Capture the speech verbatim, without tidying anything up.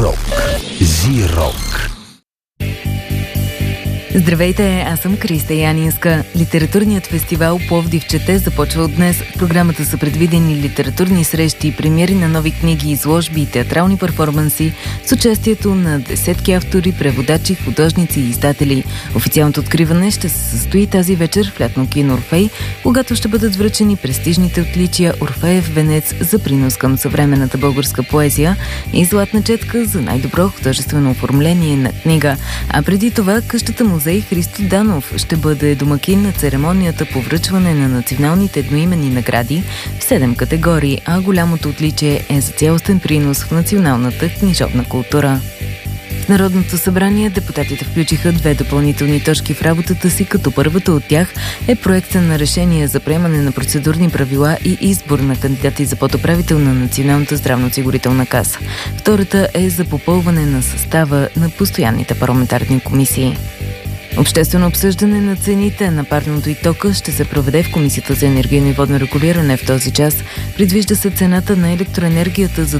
Зирок. Зирок. Здравейте, аз съм Криста Янинска. Литературният фестивал Пловдив чете започва от днес. В програмата са предвидени литературни срещи, премиери на нови книги, изложби и театрални перформанси с участието на десетки автори, преводачи, художници и издатели. Официалното откриване ще се състои тази вечер в лятно кино Орфей, когато ще бъдат връчени престижните отличия Орфеев венец за принос към съвременната българска поезия и златна четка за най-добро художествено оформление на книга. А преди това къщата му Музей Христо Данов ще бъде домакин на церемонията по връчване на националните едноименни награди в седем категории, а голямото отличие е за цялостен принос в националната книжовна култура. В Народното събрание депутатите включиха две допълнителни точки в работата си, като първата от тях е проекта на решение за приемане на процедурни правила и избор на кандидати за подуправител на Националната здравноосигурителна каса. Втората е за попълване на състава на постоянните парламентарни комисии. Обществено обсъждане на цените на парното и тока ще се проведе в Комисията за енергийно и водно регулиране в този час. Предвижда се цената на електроенергията за